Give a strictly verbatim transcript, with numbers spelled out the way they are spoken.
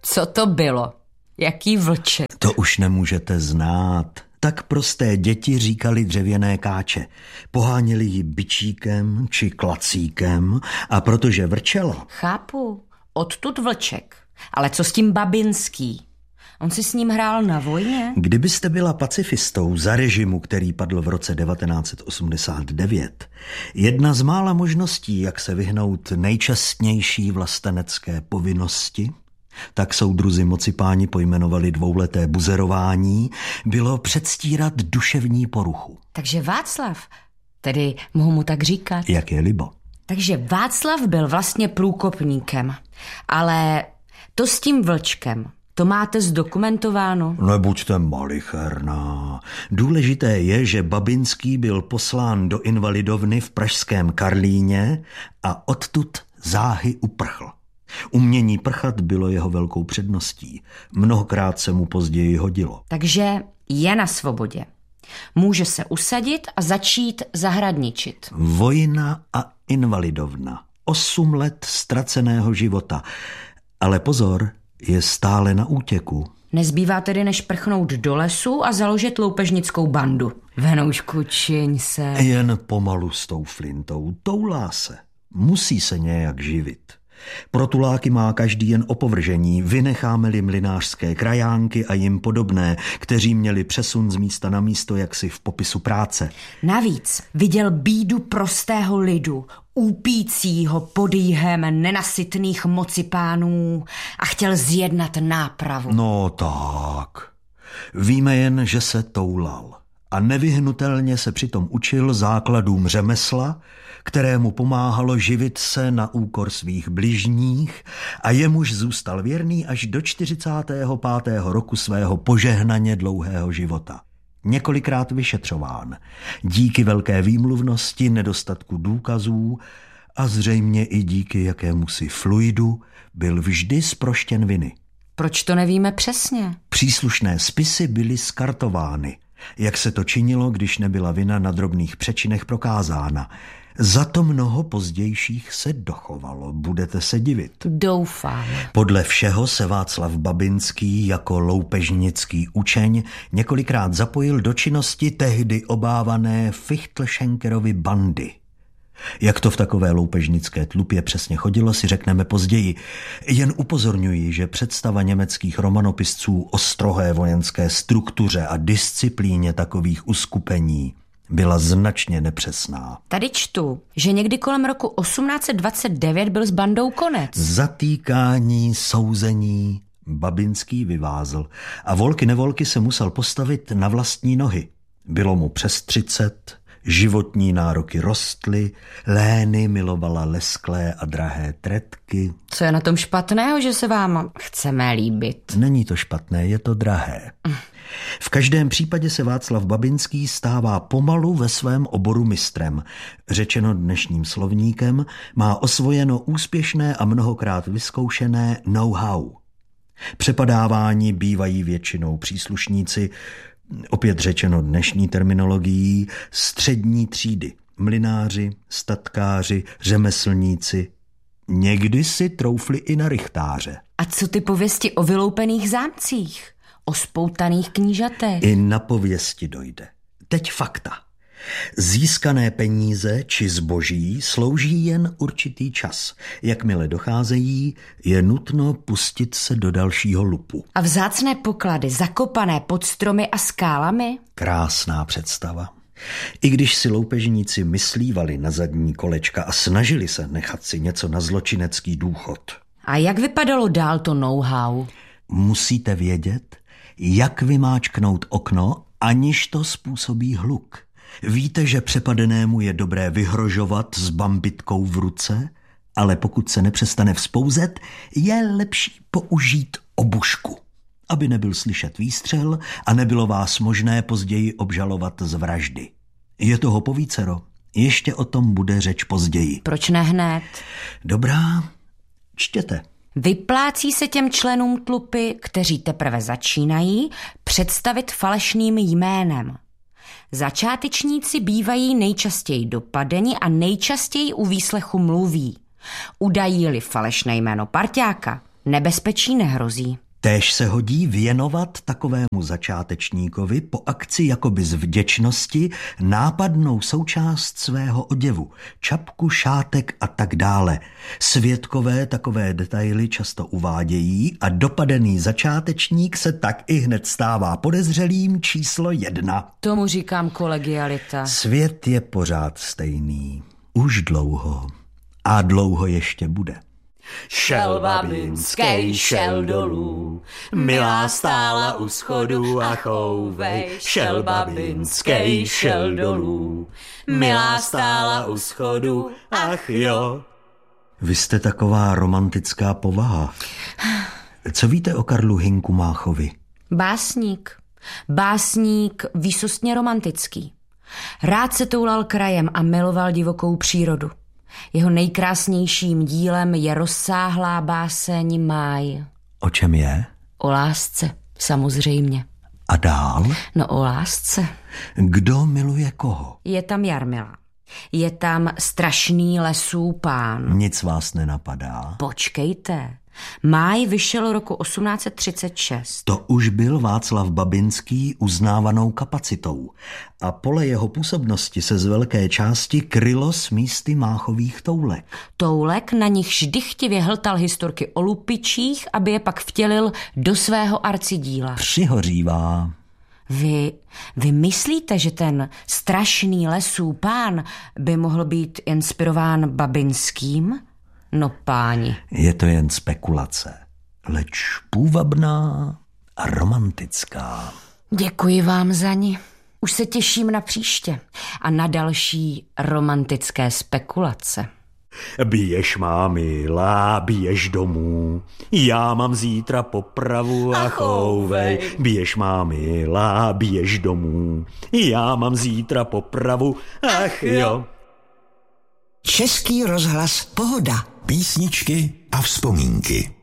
Co to bylo? Jaký vlček? To už nemůžete znát. Tak prosté děti říkali dřevěné káče. Poháněli ji bičíkem či klacíkem a protože vrčela... Chápu, odtud vlček. Ale co s tím Babinský? On si s ním hrál na vojně? Kdybyste byla pacifistou za režimu, který padl v roce devatenáct set osmdesát devět, jedna z mála možností, jak se vyhnout nejčastnější vlastenecké povinnosti, tak soudruzi mocipáni pojmenovali dvouleté buzerování, bylo předstírat duševní poruchu. Takže Václav, tedy mohu mu tak říkat? Jak je libo. Takže Václav byl vlastně průkopníkem, ale to s tím vlčkem, to máte zdokumentováno? Nebuďte malicherná. Důležité je, že Babinský byl poslán do invalidovny v pražském Karlíně a odtud záhy uprchl. Umění prchat bylo jeho velkou předností. Mnohokrát se mu později hodilo. Takže je na svobodě. Může se usadit a začít zahradničit. Vojna a invalidovna. Osm let ztraceného života. Ale pozor, je stále na útěku. Nezbývá tedy než prchnout do lesu a založit loupežnickou bandu. Venoušku, čiň se. Jen pomalu s tou flintou. Toulá se. Musí se nějak živit. Pro tuláky má každý jen opovržení, vynecháme-li mlynářské krajánky a jim podobné, kteří měli přesun z místa na místo jaksi v popisu práce. Navíc viděl bídu prostého lidu, úpícího pod jíhem nenasytných mocipánů a chtěl zjednat nápravu. No tak. Víme jen, že se toulal a nevyhnutelně se přitom učil základům řemesla, kterému pomáhalo živit se na úkor svých bližních a jemuž zůstal věrný až do čtyřicátého pátého roku svého požehnaně dlouhého života. Několikrát vyšetřován, díky velké výmluvnosti, nedostatku důkazů a zřejmě i díky jakémusi fluidu byl vždy zproštěn viny. Proč to nevíme přesně? Příslušné spisy byly skartovány, jak se to činilo, když nebyla vina na drobných přečinech prokázána. Za to mnoho pozdějších se dochovalo, budete se divit. Doufám. Podle všeho se Václav Babinský jako loupežnický učeň několikrát zapojil do činnosti tehdy obávané Fichtelšenkerovy bandy. Jak to v takové loupežnické tlupě přesně chodilo, si řekneme později. Jen upozorňuji, že představa německých romanopisců o strohé vojenské struktuře a disciplíně takových uskupení byla značně nepřesná. Tady čtu, že někdy kolem roku osmnáct set dvacet devět byl s bandou konec. Zatýkání, souzení, Babinský vyvázl a volky nevolky se musel postavit na vlastní nohy. Bylo mu přes třicet, životní nároky rostly, Lény milovala lesklé a drahé tretky. Co je na tom špatného, že se vám chceme líbit? Není to špatné, je to drahé. V každém případě se Václav Babinský stává pomalu ve svém oboru mistrem. Řečeno dnešním slovníkem, má osvojeno úspěšné a mnohokrát vyzkoušené know-how. Přepadávání bývají většinou příslušníci, opět řečeno dnešní terminologií, střední třídy, mlynáři, statkáři, řemeslníci. Někdy si troufli i na rychtáře. A co ty pověsti o vyloupených zámcích? O spoutaných knížatech? I na pověsti dojde. Teď fakta. Získané peníze či zboží slouží jen určitý čas. Jakmile docházejí, je nutno pustit se do dalšího lupu. A vzácné poklady zakopané pod stromy a skálami? Krásná představa. I když si loupežníci myslívali na zadní kolečka a snažili se nechat si něco na zločinecký důchod. A jak vypadalo dál to know-how? Musíte vědět, jak vymáčknout okno, aniž to způsobí hluk. Víte, že přepadenému je dobré vyhrožovat s bambitkou v ruce, ale pokud se nepřestane vzpouzet, je lepší použít obušku, aby nebyl slyšet výstřel a nebylo vás možné později obžalovat z vraždy. Je toho povícero. Ještě o tom bude řeč později. Proč ne hned? Dobrá, čtěte. Vyplácí se těm členům tlupy, kteří teprve začínají, představit falešným jménem. Začátečníci bývají nejčastěji dopadeni a nejčastěji u výslechu mluví. Udají-li falešné jméno parťáka, Nebezpečí nehrozí. Též se hodí věnovat takovému začátečníkovi po akci jakoby z vděčnosti nápadnou součást svého oděvu, čapku, šátek a tak dále. Svědkové takové detaily často uvádějí a dopadený začátečník se tak i hned stává podezřelým číslo jedna. Tomu říkám kolegialita. Svět je pořád stejný. Už dlouho. A dlouho ještě bude. Šel Babinskej, šel dolů, milá stála u schodu a chouvej. Šel Babinskej, šel dolů, milá stála u schodu, ach jo. Vy jste taková romantická povaha. Co víte o Karlu Hynku Máchovi? Básník. Básník výsostně romantický. Rád se toulal krajem a miloval divokou přírodu. Jeho nejkrásnějším dílem je rozsáhlá báseň Máj. O čem je? O lásce, samozřejmě. A dál? No o lásce. Kdo miluje koho? Je tam Jarmila. Je tam strašný lesů pán. Nic vás nenapadá. Počkejte. Máj vyšel roku osmnáct set třicet šest. To už byl Václav Babinský uznávanou kapacitou a pole jeho působnosti se z velké části krylo s místy Máchových toulek. Toulek, na nichž dychtivě hltal historky o lupičích, aby je pak vtělil do svého arcidíla. Přihořívá. Vy, vy myslíte, že ten strašný lesů pán by mohl být inspirován Babinským? No páni. Je to jen spekulace, leč půvabná a romantická. Děkuji vám za ní. Už se těším na příště a na další romantické spekulace. Běž, má milá, běž domů, já mám zítra popravu a chouvej. Běž, má milá, běž domů, já mám zítra popravu, ach jo. Český rozhlas Pohoda. Písničky a vzpomínky.